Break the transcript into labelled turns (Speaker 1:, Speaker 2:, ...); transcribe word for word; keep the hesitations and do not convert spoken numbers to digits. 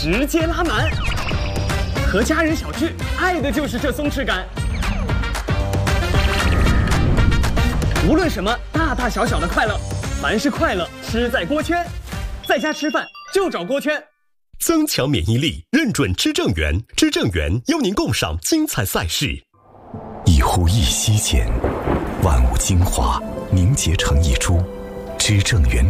Speaker 1: 直接拉满。和家人小聚，爱的就是这松弛感。无论什么大大小小的快乐，凡是快乐吃在锅圈。在家吃饭就找锅圈。
Speaker 2: 增强免疫力，认准知正源，知正源邀您共赏精彩赛事。
Speaker 3: 一呼一吸间，万物精华凝结成一株，知正源